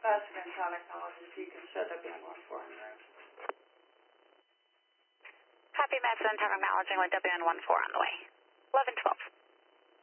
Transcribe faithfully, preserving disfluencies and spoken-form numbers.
Passive Intel Technologies, you can show W N one four on the road. Copy, Madsen, Tower acknowledging with W N one four on the way. eleven twelve.